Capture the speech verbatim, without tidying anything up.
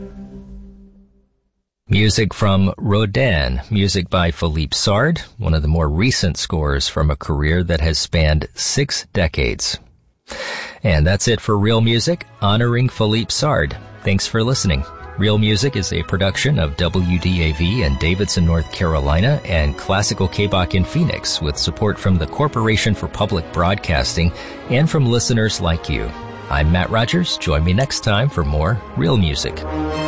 Music from Rodin, music by Philippe Sard, one of the more recent scores from a career that has spanned six decades. And that's it for Real Music, honoring Philippe Sard. Thanks for listening. Real Music is a production of W D A V in Davidson, North Carolina, and Classical K-Bach in Phoenix, with support from the Corporation for Public Broadcasting and from listeners like you. I'm Matt Rogers. Join me next time for more Real Music.